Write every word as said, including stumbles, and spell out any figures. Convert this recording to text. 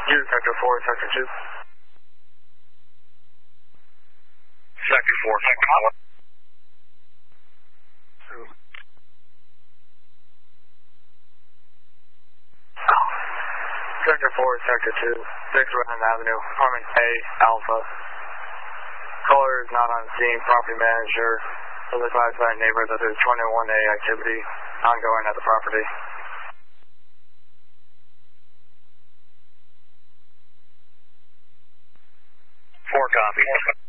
Use Sector four, Sector two. Sector four, Sector four. Sector four, Sector two, six Redland Avenue, apartment A, Alpha. Caller is not on scene. Property manager has advised by a neighbor that there's twenty-one A activity ongoing at the property. Four copy.